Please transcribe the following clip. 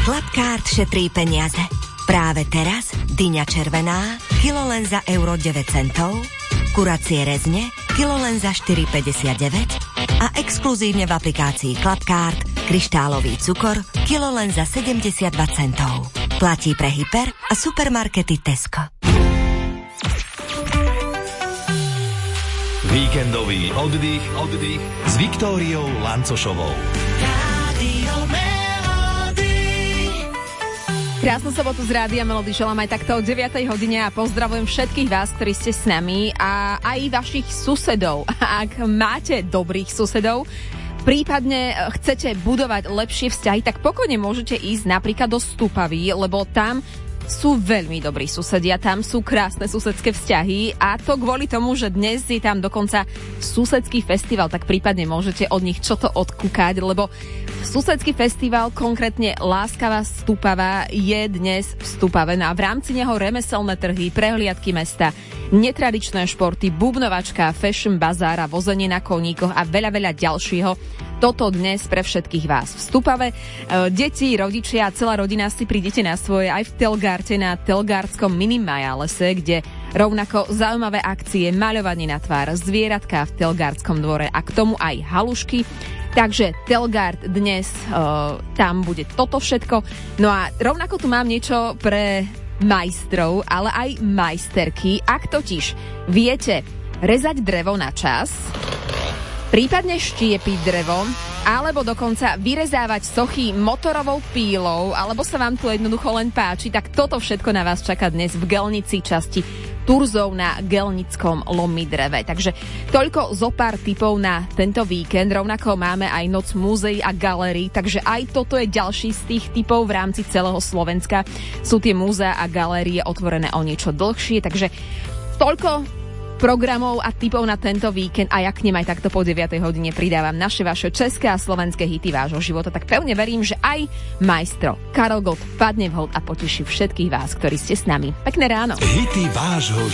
Klapkárt šetrí peniaze. Práve teraz dyňa červená, kilo len za euro 9 centov, kuracie rezne, kilo len za 4,59 a exkluzívne v aplikácii Klapkárt kryštálový cukor, kilo len za 72 centov. Platí pre hyper a supermarkety Tesco. Víkendový oddych s Viktóriou Lancošovou. Krásnu sobotu z Rádia Melody želám aj takto o 9 hodine a pozdravujem všetkých vás, ktorí ste s nami a aj vašich susedov. Ak máte dobrých susedov, prípadne chcete budovať lepšie vzťahy, tak pokojne môžete ísť napríklad do Stupavy, lebo tam sú veľmi dobrí susedia, tam sú krásne susedské vzťahy a to kvôli tomu, že dnes je tam dokonca susedský festival, tak prípadne môžete od nich čo to odkúkať, lebo susedský festival, konkrétne Láskavá Stupava, je dnes v Stupave a v rámci neho remeselné trhy, prehliadky mesta, netradičné športy, bubnovačka, fashion bazár a vozenie na koníkoch a veľa ďalšieho. Toto dnes pre všetkých vás v Stupave. Deti, rodičia a celá rodina si prídete na svoje aj v Telgarte na Telgártskom minimajálese, kde rovnako zaujímavé akcie, maľovanie na tvár, zvieratka v Telgártskom dvore a k tomu aj halušky. Takže Telgart dnes tam bude toto všetko. No a rovnako tu mám niečo pre majstrov, ale aj majsterky. Ak totiž viete rezať drevo na čas, prípadne štiepiť drevo, alebo dokonca vyrezávať sochy motorovou pílou, alebo sa vám tu jednoducho len páči, tak toto všetko na vás čaká dnes v Gelnici časti Turzov na Gelnickom Lomidreve. Takže toľko zo pár tipov na tento víkend. Rovnako máme aj noc múzeí a galérií, takže aj toto je ďalší z tých tipov v rámci celého Slovenska. Sú tie múzea a galérie otvorené o niečo dlhšie, takže toľko programov a tipov na tento víkend a ja k nim aj takto po 9 hodine pridávam naše vaše české a slovenské hity vášho života, tak pevne verím, že aj majstro Karol Gott padne vhod a poteší všetkých vás, ktorí ste s nami. Pekné ráno. Hity vášho